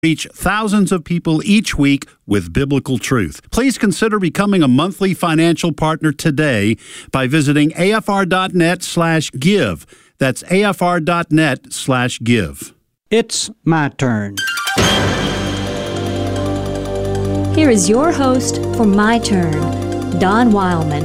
reach thousands of people each week with biblical truth. Please consider becoming a monthly financial partner today by visiting afr.net/give. That's afr.net/give. It's my turn. Here is your host for My Turn, Don Wildman.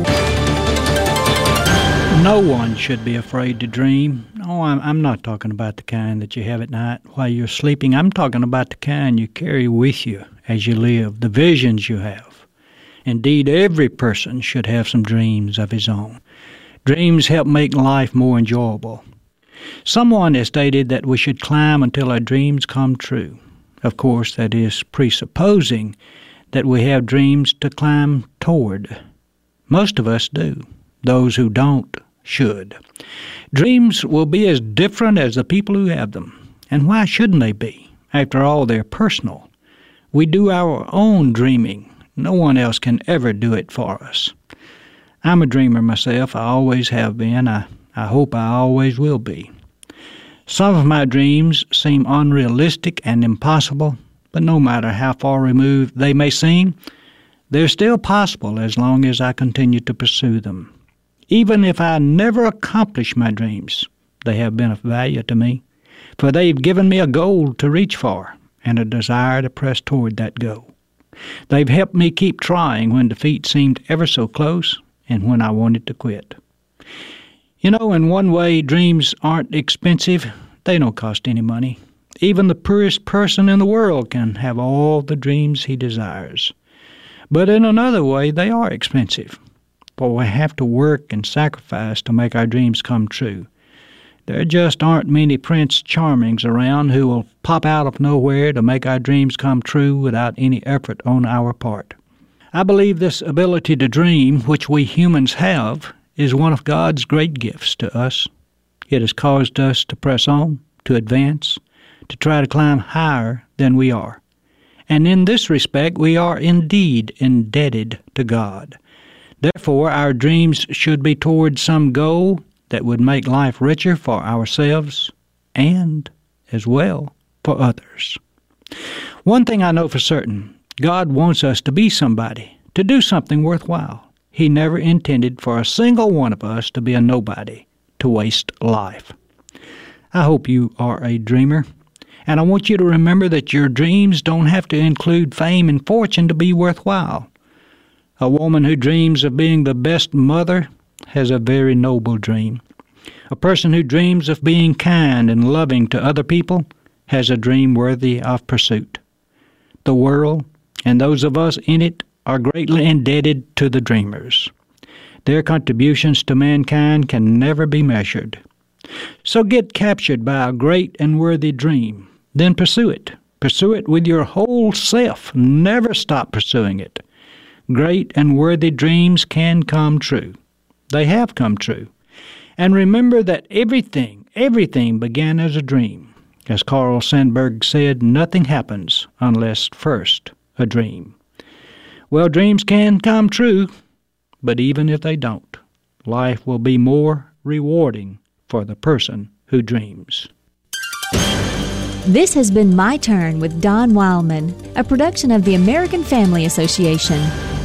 No one should be afraid to dream. No, I'm not talking about the kind that you have at night while you're sleeping. I'm talking about the kind you carry with you as you live, the visions you have. Indeed, every person should have some dreams of his own. Dreams help make life more enjoyable. Someone has stated that we should climb until our dreams come true. Of course, that is presupposing that we have dreams to climb toward. Most of us do. Those who don't should. Dreams will be as different as the people who have them. And why shouldn't they be? After all, they're personal. We do our own dreaming. No one else can ever do it for us. I'm a dreamer myself. I always have been. I hope I always will be. Some of my dreams seem unrealistic and impossible, but no matter how far removed they may seem, they're still possible as long as I continue to pursue them. Even if I never accomplish my dreams, they have been of value to me, for they've given me a goal to reach for and a desire to press toward that goal. They've helped me keep trying when defeat seemed ever so close and when I wanted to quit. You know, in one way, dreams aren't expensive. They don't cost any money. Even the poorest person in the world can have all the dreams he desires. But in another way, they are expensive. For we have to work and sacrifice to make our dreams come true. There just aren't many Prince Charmings around who will pop out of nowhere to make our dreams come true without any effort on our part. I believe this ability to dream, which we humans have, is one of God's great gifts to us. It has caused us to press on, to advance, to try to climb higher than we are. And in this respect, we are indeed indebted to God. Therefore, our dreams should be toward some goal that would make life richer for ourselves and, as well, for others. One thing I know for certain, God wants us to be somebody, to do something worthwhile. He never intended for a single one of us to be a nobody, to waste life. I hope you are a dreamer, and I want you to remember that your dreams don't have to include fame and fortune to be worthwhile. A woman who dreams of being the best mother has a very noble dream. A person who dreams of being kind and loving to other people has a dream worthy of pursuit. The world, and those of us in it, are greatly indebted to the dreamers. Their contributions to mankind can never be measured. So get captured by a great and worthy dream. Then pursue it. Pursue it with your whole self. Never stop pursuing it. Great and worthy dreams can come true. They have come true. And remember that everything began as a dream. As Carl Sandburg said, nothing happens unless first a dream. Well, dreams can come true, but even if they don't, life will be more rewarding for the person who dreams. This has been My Turn with Don Wildman, a production of the American Family Association.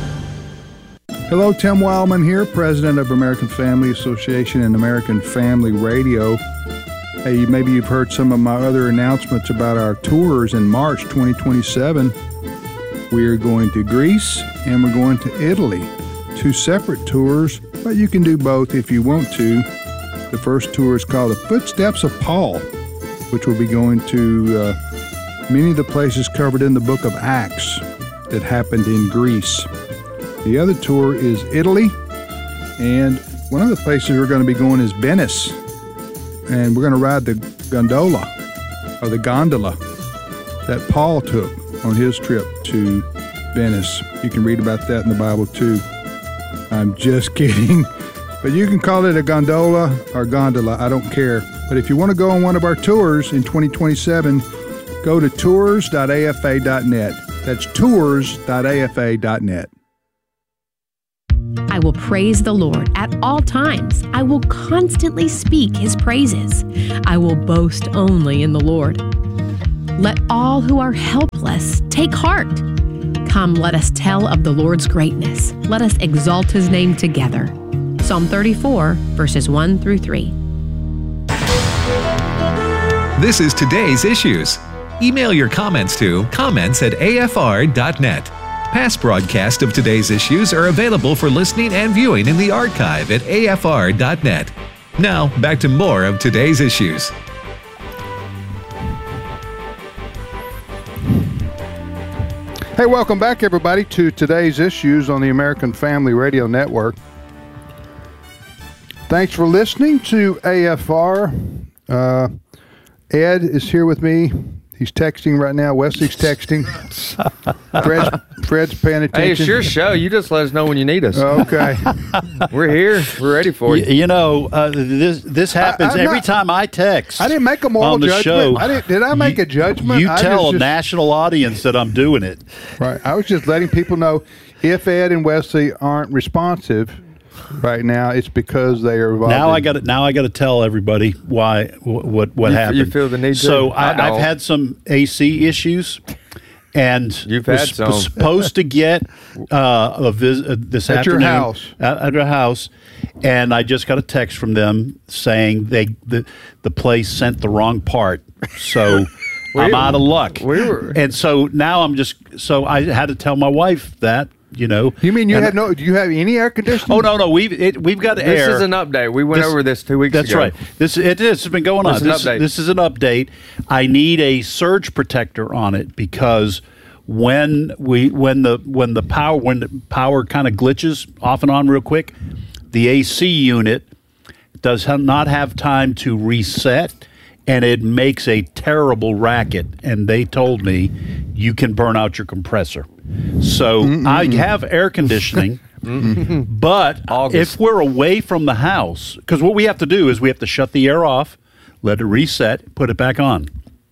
Hello, Tim Wildman here, President of American Family Association and American Family Radio. Hey, maybe you've heard some of my other announcements about our tours in March 2027. We're going to Greece and we're going to Italy. Two separate tours, but you can do both if you want to. The first tour is called The Footsteps of Paul, which will be going to many of the places covered in the book of Acts that happened in Greece. The other tour is Italy, and one of the places we're going to be going is Venice, and we're going to ride the gondola that Paul took on his trip to Venice. You can read about that in the Bible too. I'm just kidding, but you can call it a gondola or gondola, I don't care. But if you want to go on one of our tours in 2027, go to tours.afa.net. That's tours.afa.net. I will praise the Lord at all times. I will constantly speak His praises. I will boast only in the Lord. Let all who are helpless take heart. Come, let us tell of the Lord's greatness. Let us exalt his name together. Psalm 34, verses 1 through 3. This is Today's Issues. Email your comments to comments@afr.net. Past broadcasts of Today's Issues are available for listening and viewing in the archive at afr.net. Now, back to more of Today's Issues. Hey, welcome back, everybody, to Today's Issues on the American Family Radio Network. Thanks for listening to AFR. Ed is here with me. He's texting right now. Wesley's texting. Fred's paying attention. Hey, it's your show. You just let us know when you need us. Okay. We're here. We're ready for you. You know, this happens every time I text. I didn't make a moral on the judgment. show. Did I make a judgment? You tell a national audience that I'm doing it. Right. I was just letting people know if Ed and Wesley aren't responsive right now, it's because they are involved. Now I got to tell everybody what happened. You feel the need to? So I've had some AC issues, and you've had some. Supposed to get a visit this at afternoon your house. At your house, and I just got a text from them saying the place sent the wrong part. So I'm out of luck. And so now I had to tell my wife that. You know, you mean do you have any air conditioning? Oh no, we've got air. This is an update. We went over this 2 weeks ago. That's right. It's been going on. This is an update. I need a surge protector on it because when the power kind of glitches off and on real quick, the AC unit does not have time to reset. And it makes a terrible racket. And they told me you can burn out your compressor. So I have air conditioning, but if we're away from the house, because what we have to do is we have to shut the air off, let it reset, put it back on.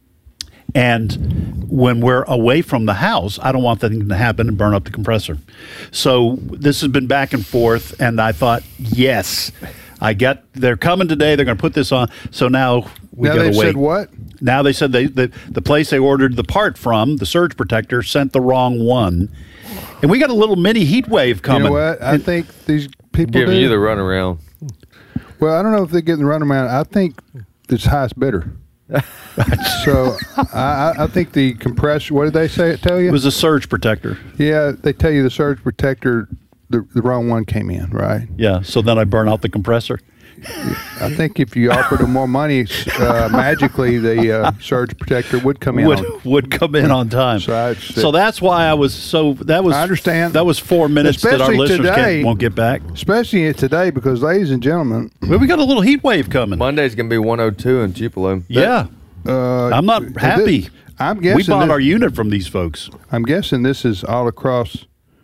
And when we're away from the house, I don't want that to happen and burn up the compressor. So this has been back and forth, and I thought, yes, they're coming today. They're going to put this on. So now we got to wait. Now they said what? Now they said the place they ordered the part from, the surge protector, sent the wrong one. And we got a little mini heat wave coming. You know what? I think these people giving you the runaround. Well, I don't know if they're getting the runaround. I think it's highest bidder. So I think the compressor, what did they tell you? It was a surge protector. Yeah, they tell you the surge protector, the wrong one came in, right? Yeah, so then I burn out the compressor. I think if you offered them more money, magically the surge protector would come in. Would come in on time. So that's why I was so. That was. I understand. That was 4 minutes that our listeners won't get back. Especially today, because, ladies and gentlemen, we got a little heat wave coming. Monday's going to be 102 in Tupelo. Yeah, I'm not happy. I'm guessing we bought our unit from these folks. I'm guessing this is all across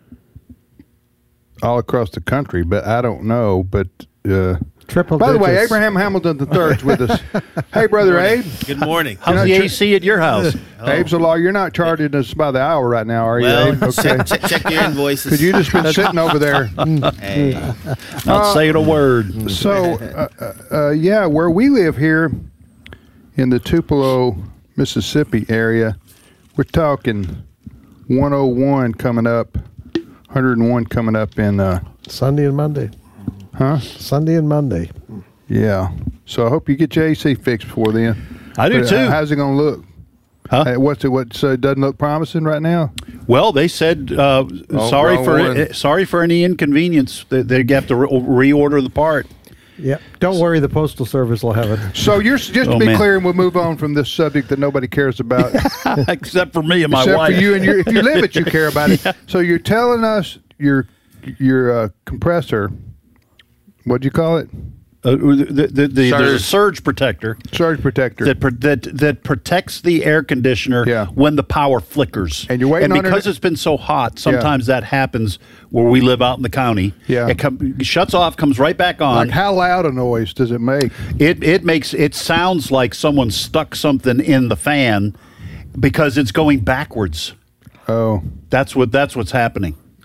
the country, but I don't know. But. Triple By the way, digits. Abraham Hamilton III is with us. Hey, Brother Abe. Good morning. How's the AC at your house? Abe's a lawyer. You're not charging us by the hour right now, are you, Abe? Okay. Check your invoices. Because you just been sitting over there. Hey. Not saying a word. So, where we live here in the Tupelo, Mississippi area, we're talking 101 coming up, 101 coming up in... Sunday and Monday. Huh? Sunday and Monday. Yeah. So I hope you get your AC fixed before then. I do too. How's it going to look? Huh? So it doesn't look promising right now? Well, they said sorry for any inconvenience. They have to reorder the part. Yeah. Don't worry, the Postal Service will have it. So just to be clear, and we'll move on from this subject that nobody cares about. Except for me and my wife. Except for you and if you live it, you care about it. Yeah. So you're telling us your compressor, what'd you call it? There's a surge protector. Surge protector that protects the air conditioner when the power flickers. And you're waiting on it. And because it's been so hot, sometimes that happens where we live out in the county. Yeah. It shuts off, comes right back on. Like how loud a noise does it make? It sounds like someone stuck something in the fan because it's going backwards. Oh. That's what's happening.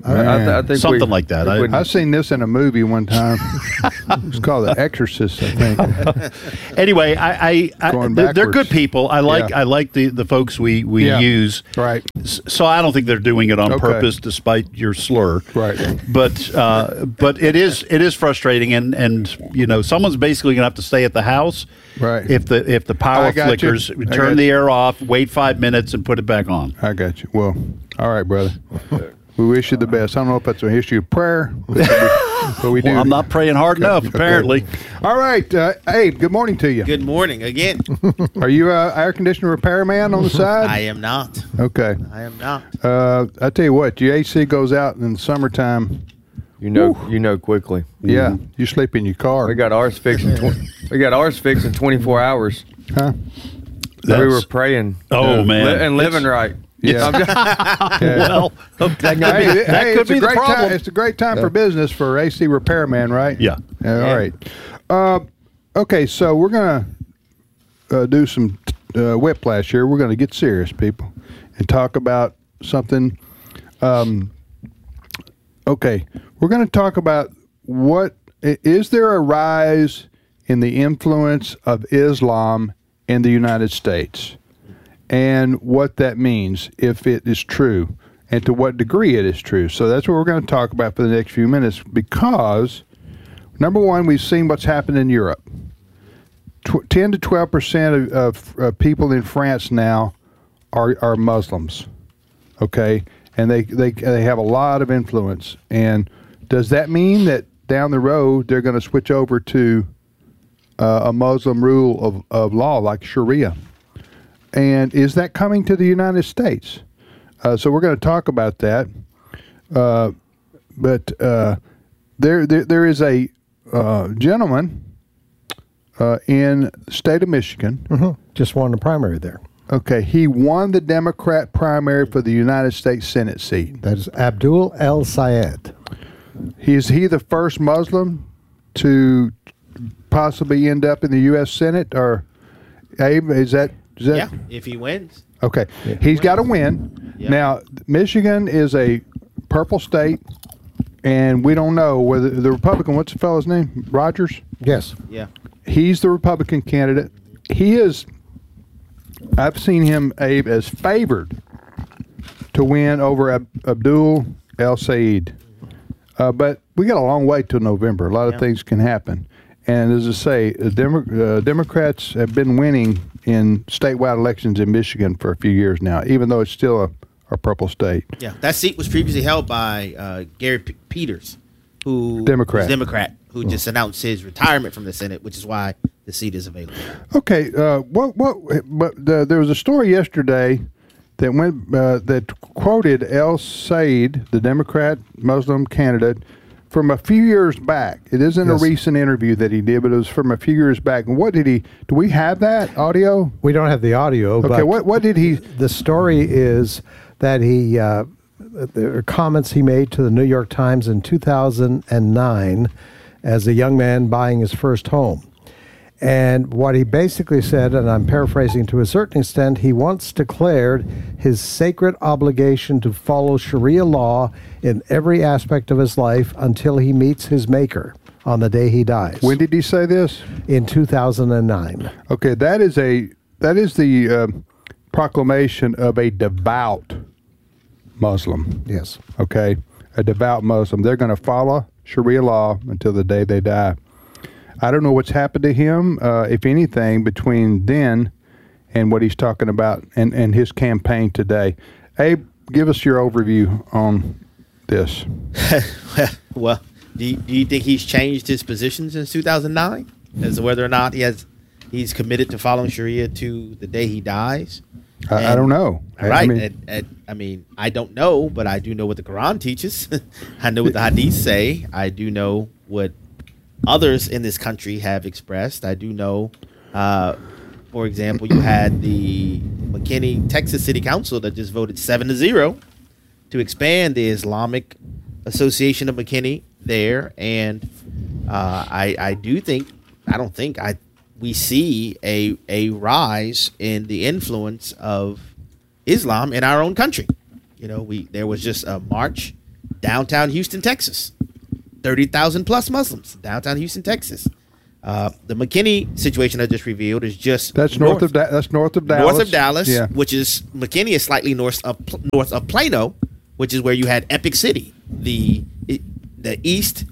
I think something like that. I've seen this in a movie one time. It's called The Exorcist, I think. Anyway, they're good people. I like the folks we use. Right. So I don't think they're doing it on purpose, despite your slur. Right. But it is frustrating, and someone's basically going to have to stay at the house. Right. If the power flickers, turn the air off, wait 5 minutes, and put it back on. I got you. Well, all right, brother. We wish you the best. I don't know if that's an issue of prayer, but we do. Well, I'm not praying hard enough, apparently. All right, Abe, good morning to you. Good morning again. Are you an air conditioner repairman on the side? I am not. Okay. I am not. I tell you what, your AC goes out in the summertime. You know quickly. Yeah, you sleep in your car. We got ours fixed. We got ours fixed in 24 hours. Huh? We were praying. Oh man, and living right. Yeah. Well, that could be the problem. It's a great time for business for AC repairman, right? Yeah. All right. Okay, so we're gonna do some whiplash here. We're gonna get serious, people, and talk about something. Okay, we're going to talk about is there a rise in the influence of Islam in the United States, and what that means, if it is true, and to what degree it is true. So that's what we're going to talk about for the next few minutes, because, number one, we've seen what's happened in Europe. 10 to 12% of people in France now are Muslims, okay? And they have a lot of influence. And does that mean that down the road they're going to switch over to a Muslim rule of law like Sharia? And is that coming to the United States? So we're going to talk about that. But there is a gentleman in the state of Michigan. Mm-hmm. Just won the primary there. Okay, he won the Democrat primary for the United States Senate seat. That is Abdul El-Sayed. Is he the first Muslim to possibly end up in the U.S. Senate? Or, Abe, is that? Yeah, if he wins. Okay, he's got to win. Yeah. Now, Michigan is a purple state, and we don't know whether the Republican, what's the fellow's name? Rogers? Yes. Yeah. He's the Republican candidate. He is... I've seen him, Abe, as favored to win over Abdul El-Sayed. But we got a long way till November. A lot of things can happen. And as I say, Democrats have been winning in statewide elections in Michigan for a few years now, even though it's still a purple state. Yeah, that seat was previously held by Gary Peters, who Democrat, who just announced his retirement from the Senate, which is why the seat is available. Okay, there was a story yesterday that that quoted El-Sayed, the Democrat Muslim candidate, from a few years back. It isn't a recent interview that he did, but it was from a few years back. And what did he? Do we have that audio? We don't have the audio. Okay, but what did he? The story is that he. There are comments he made to the New York Times in 2009 as a young man buying his first home. And what he basically said, and I'm paraphrasing to a certain extent, he once declared his sacred obligation to follow Sharia law in every aspect of his life until he meets his maker on the day he dies. When did he say this? In 2009. Okay, that is the proclamation of a devout Muslim. Yes. Okay, a devout Muslim. They're going to follow Sharia law until the day they die. I don't know what's happened to him, if anything, between then and what he's talking about and his campaign today. Abe, give us your overview on this. Well, do you think he's changed his position since 2009 as to whether or not he's committed to following Sharia to the day he dies? I don't know. Right. I mean, I don't know, but I do know what the Quran teaches. I know what the Hadith say. I do know what others in this country have expressed. I do know, for example, you had the McKinney, Texas City Council that just voted 7-0 to expand the Islamic Association of McKinney there. And we see a rise in the influence of Islam in our own country. You know, there was just a march downtown Houston, Texas. 30,000 plus Muslims, downtown Houston, Texas. The McKinney situation I just revealed is just north of Dallas. North of Dallas, yeah. Which is McKinney is slightly north of Plano, which is where you had Epic City, the East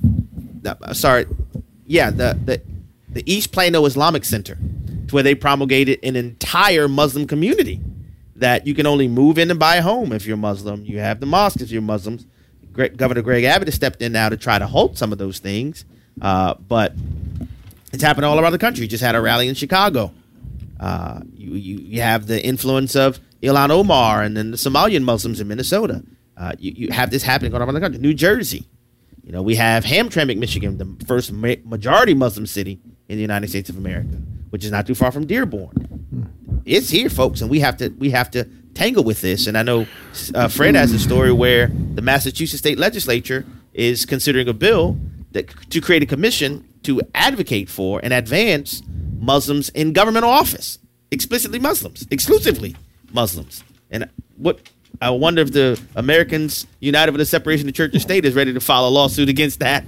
Plano Islamic Center, where they promulgated an entire Muslim community that you can only move in and buy a home if you're Muslim. You have the mosque if you're Muslims. Governor Greg Abbott has stepped in now to try to halt some of those things, but it's happened all around the country. You just had a rally in Chicago. You have the influence of Ilhan Omar and then the Somalian Muslims in Minnesota. You have this happening all around the country. New Jersey. We have Hamtramck, Michigan, the first majority Muslim city in the United States of America, which is not too far from Dearborn. It's here, folks, and we have to tangle with this. And I know Fred has a story where the Massachusetts state legislature is considering a bill to create a commission to advocate for and advance Muslims in governmental office, exclusively Muslims. And I wonder if the Americans United for the Separation of Church and State is ready to file a lawsuit against that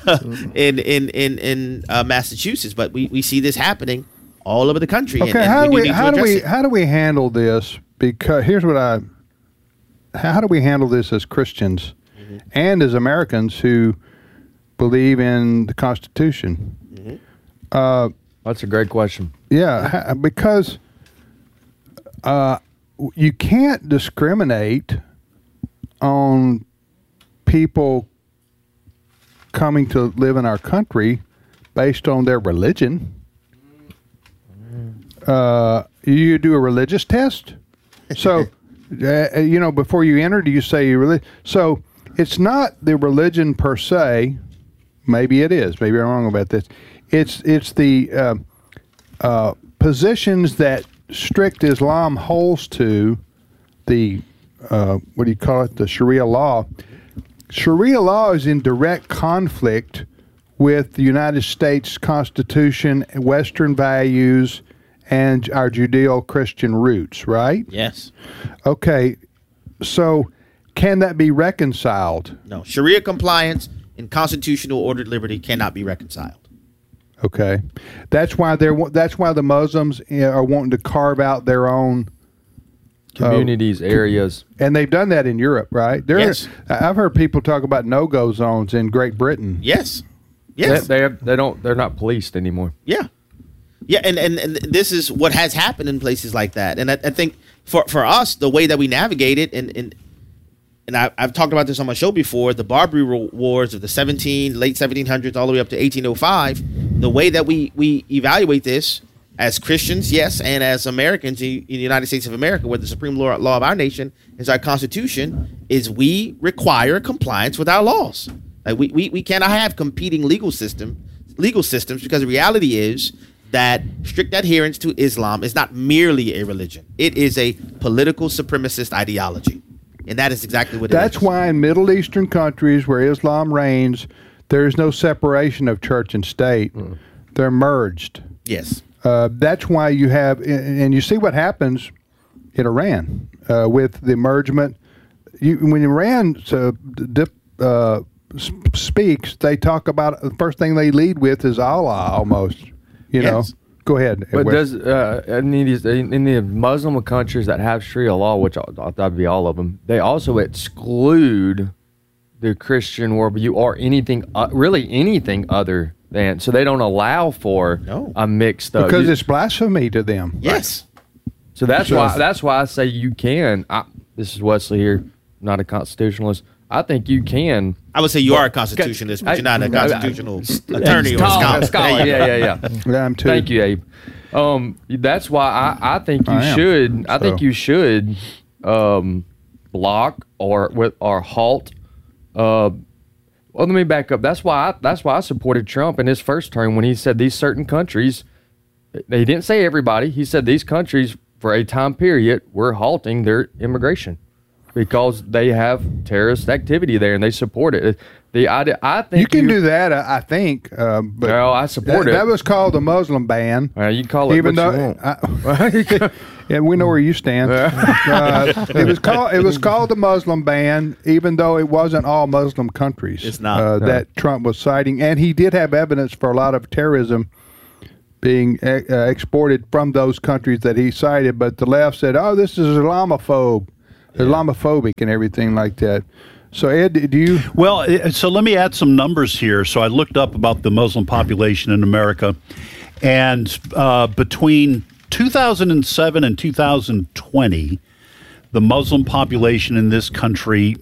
in Massachusetts. But we see this happening all over the country. Okay, how do we handle this? Because how do we handle this as Christians and as Americans who believe in the Constitution? That's a great question. Yeah, because you can't discriminate on people coming to live in our country based on their religion. You do a religious test. So, before you enter, do you say you're religious? So, it's not the religion per se. Maybe it is. Maybe I'm wrong about this. It's the positions that strict Islam holds to, the the Sharia law. Sharia law is in direct conflict with the United States Constitution, Western values, and our Judeo-Christian roots, right? Yes. Okay, so can that be reconciled? No. Sharia compliance and constitutional ordered liberty cannot be reconciled. Okay, that's why the Muslims are wanting to carve out their own communities, areas, and they've done that in Europe, right? Yes. I've heard people talk about no-go zones in Great Britain. Yes. They're not policed anymore. Yeah. Yeah, and this is what has happened in places like that. And I think for us, the way that we navigate it, and I've talked about this on my show before, the Barbary Wars of the late 1700s all the way up to 1805, the way that we evaluate this as Christians, yes, and as Americans in the United States of America, where the supreme law of our nation is our Constitution, is we require compliance with our laws. Like we cannot have competing legal systems, because the reality is that strict adherence to Islam is not merely a religion. It is a political supremacist ideology. And that is exactly what it is. That's why in Middle Eastern countries where Islam reigns, there's no separation of church and state. They're merged. Yes. That's why you have, and you see what happens in Iran with the emergement. When Iran speaks, they talk about, the first thing they lead with is Allah almost. You know, go ahead. But does in the Muslim countries that have Sharia law, which that'd be all of them, they also exclude the Christian worldview or anything, really anything other than. So they don't allow for a mixed because it's blasphemy to them. Yes. So that's why I say you can. This is Wesley here, I'm not a constitutionalist. I think you can. I would say you are a constitutionalist, but you're not a constitutional attorney or a scholar. Yeah. I'm too. Thank you, Abe. That's why I think you should. I think you should block or halt. Well, let me back up. That's why I supported Trump in his first term when he said these certain countries. He didn't say everybody. He said these countries for a time period we're halting their immigration. because they have terrorist activity there and they support it. The idea, I think you can do that. I think, but well, I support it. That was called the Muslim ban. You can call it even what you want. Yeah, we know where you stand. It was called the Muslim ban, even though it wasn't all Muslim countries. It's not that Trump was citing, and he did have evidence for a lot of terrorism being exported from those countries that he cited. But the left said, "Oh, this is Islamophobic and everything like that." So, Ed, do you? Well, so let me add some numbers here. So I looked up about the Muslim population in America, and between 2007 and 2020, the Muslim population in this country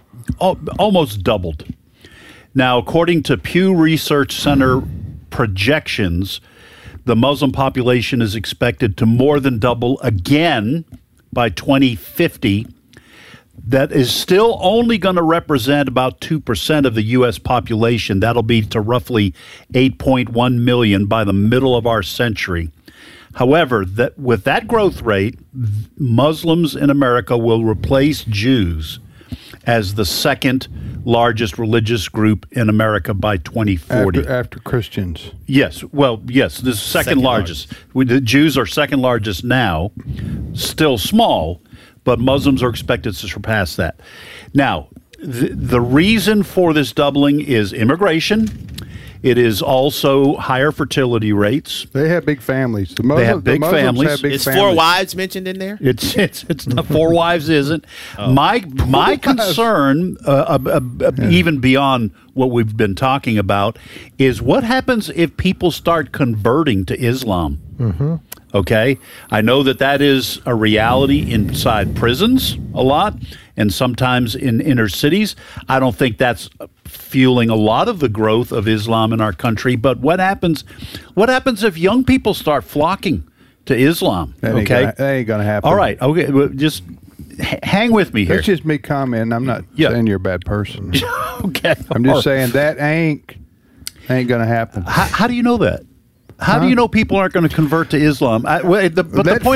almost doubled. Now, according to Pew Research Center projections, the Muslim population is expected to more than double again by 2050. That is still only going to represent about 2% of the U.S. population. That'll be to roughly 8.1 million by the middle of our century. However, with that growth rate, Muslims in America will replace Jews as the second largest religious group in America by 2040. After Christians. Yes. Well, yes, this is second largest. The Jews are second largest now, still small, but Muslims are expected to surpass that. Now, the reason for this doubling is immigration. It is also higher fertility rates. They have big families. They have big families. Is 4 wives mentioned in there? It's not 4 wives isn't. Oh. My concern, even beyond what we've been talking about, is what happens if people start converting to Islam. Mm-hmm. Okay, I know that is a reality inside prisons a lot, and sometimes in inner cities. I don't think that's fueling a lot of the growth of Islam in our country. But what happens if young people start flocking to Islam? That ain't gonna happen. All right. Okay. Well, just hang with me here. That's just me commenting. I'm not saying you're a bad person. Okay. I'm just saying that ain't gonna happen. How do you know that? How do you know people aren't going to convert to Islam? We do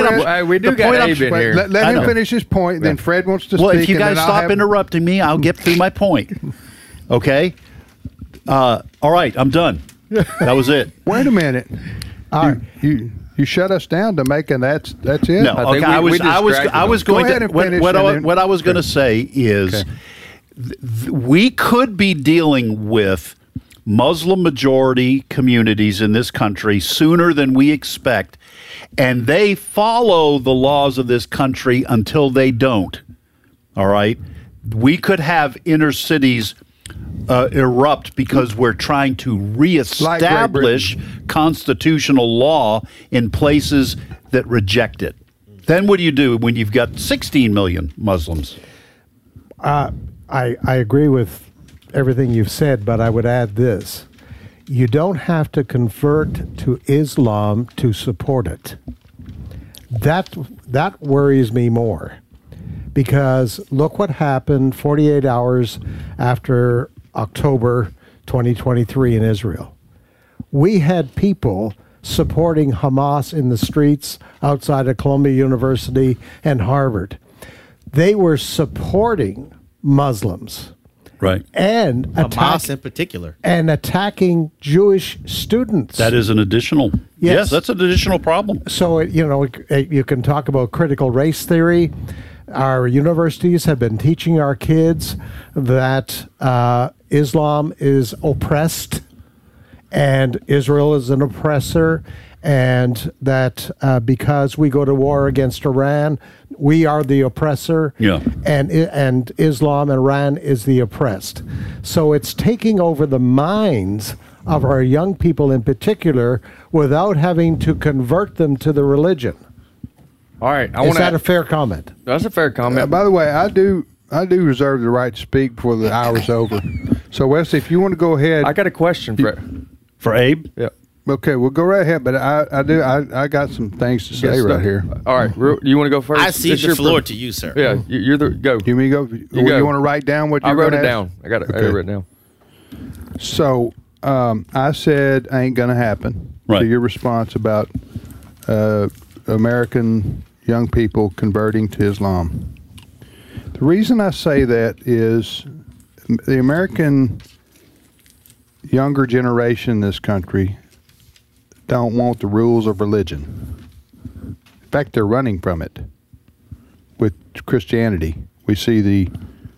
got Abe in here. Let him finish his point. Then Fred wants to speak. Well, if you guys stop interrupting me, I'll get through my point. Okay? All right, I'm done. That was it. Wait a minute. You shut us down to making that's it. No, okay. I was going to. What I was going to say is, we could be dealing with Muslim majority communities in this country sooner than we expect, and they follow the laws of this country until they don't. All right? We could have inner cities erupt because we're trying to reestablish constitutional law in places that reject it. Then what do you do when you've got 16 million Muslims? I agree with everything you've said, but I would add this. You don't have to convert to Islam to support it. That worries me more, because look what happened 48 hours after October 2023 in Israel. We had people supporting Hamas in the streets outside of Columbia University and Harvard. They were supporting Muslims. Right. And Hamas in particular. And attacking Jewish students. That is an additional. Yes, that's an additional problem. So, you can talk about critical race theory. Our universities have been teaching our kids that Islam is oppressed and Israel is an oppressor, and that because we go to war against Iran, we are the oppressor, and Islam and Iran is the oppressed. So it's taking over the minds of our young people in particular without having to convert them to the religion. All right. Is that a fair comment? That's a fair comment. By the way, I do reserve the right to speak before the hour's over. So, Wesley, if you want to go ahead. I got a question for Abe. Yeah. Okay, well, go right ahead, but I got some things to say right here. All right, you want to go first? I cede the floor to you, sir. Yeah, you're the go. You mean go? You want to write down what you're going to I wrote it down. I got it. Okay. I wrote it down. So I said ain't going to happen. Right. To your response about American young people converting to Islam. The reason I say that is the American younger generation in this country don't want the rules of religion. In fact, they're running from it. With Christianity, we see the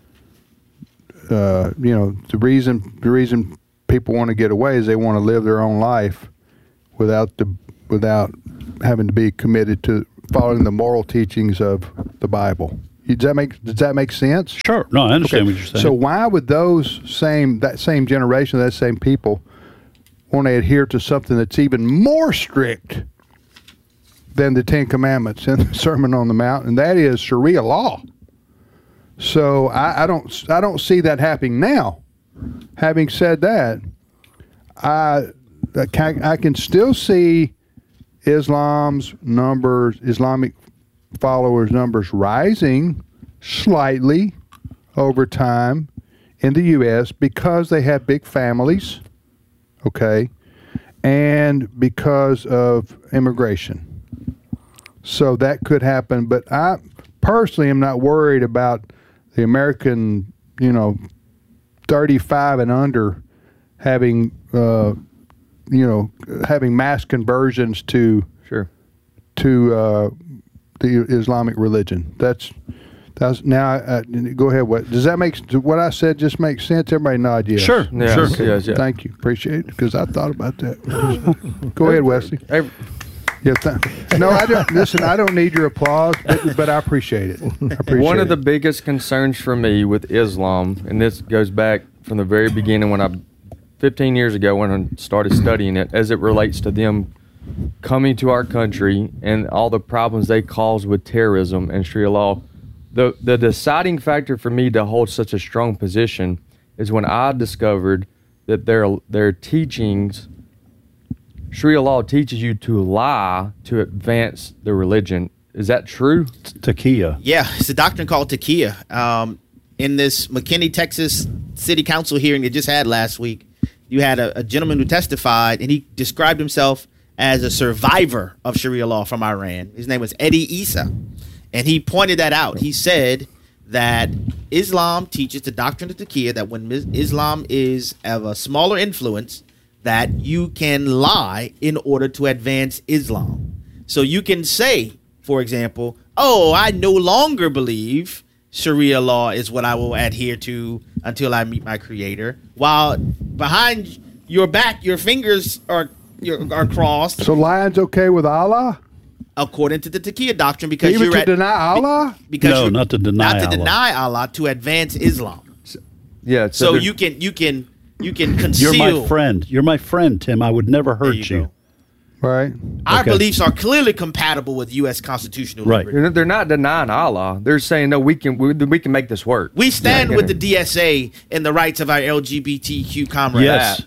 reason people want to get away is they want to live their own life without having to be committed to following the moral teachings of the Bible. Does that make sense? Sure. No, I understand what you're saying. So why would that same generation, that same people, want to adhere to something that's even more strict than the Ten Commandments and the Sermon on the Mount, and that is Sharia law? So I don't see that happening now. Having said that, I can still see Islamic followers numbers rising slightly over time in the U.S. because they have big families, okay, and because of immigration. So that could happen, but I personally am not worried about the American, 35 and under having, having mass conversions to the Islamic religion. That's now. Go ahead. What does that make? What I said just makes sense. Everybody nod yes. Sure. Yeah, sure. Okay. Yes, yeah. Thank you. Appreciate it because I thought about that. Go ahead, Wesley. Yeah, no, I don't. Listen, I don't need your applause, but I appreciate it. One of the biggest concerns for me with Islam, and this goes back from the very beginning 15 years ago when I started studying it, as it relates to them coming to our country and all the problems they cause with terrorism and Sharia law. The deciding factor for me to hold such a strong position is when I discovered that their teachings, Sharia law teaches you to lie to advance the religion. Is that true? Taqiyya. Yeah, it's a doctrine called Taqiyya. In this McKinney, Texas City Council hearing they just had last week, you had a gentleman who testified, and he described himself as a survivor of Sharia law from Iran. His name was Eddie Issa, and he pointed that out. He said that Islam teaches the doctrine of Taqiyya, that when Islam is of a smaller influence, that you can lie in order to advance Islam. So you can say, for example, I no longer believe Sharia law is what I will adhere to until I meet my Creator, while behind your back, your fingers are crossed. So lying's okay with Allah? According to the Taqiyya doctrine, because even to deny Allah? No, not to deny Allah. Not to deny Allah, to advance Islam. Yeah. So you can conceal. You're my friend. You're my friend, Tim. I would never hurt you. Right. Our beliefs are clearly compatible with U.S. constitutional liberty. They're not denying Allah. They're saying, no, we can make this work. We stand with the DSA in the rights of our LGBTQ comrades. Yes.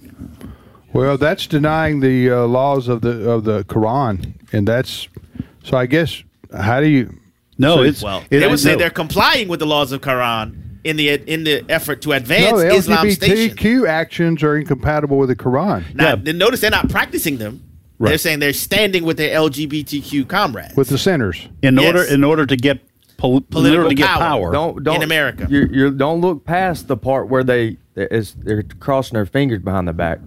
Well, that's denying the laws of the Quran, and that's so. I guess how do you? No, they would say they're complying with the laws of Quran in the effort to advance Islam's station. LGBTQ actions are incompatible with the Quran. Now, notice they're not practicing them. Right. They're saying they're standing with their LGBTQ comrades, with the sinners, in order to get political power. Don't in America. You don't look past the part where they're crossing their fingers behind the back.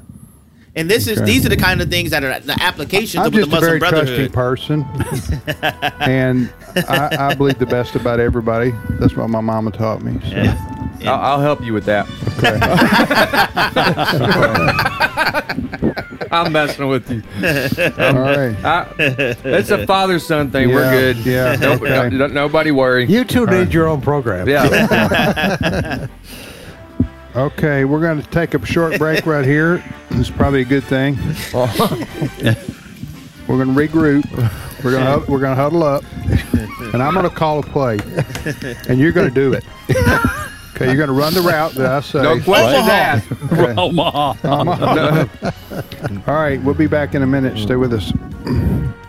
And these are the kind of things that are the applications of the Muslim Brotherhood. I'm just a very trusting person, and I believe the best about everybody. That's what my mama taught me. So. Yeah. I'll help you with that. Okay. I'm messing with you. All right. It's a father-son thing. Yeah, We're good. Yeah. Nobody worry. You two need your own program. Yeah. Okay, we're going to take a short break right here. This is probably a good thing. We're going to regroup. We're going to huddle up, and I'm going to call a play, and you're going to do it. Okay, you're going to run the route that I say. No questions asked. Okay. Omaha. All right, we'll be back in a minute. Stay with us.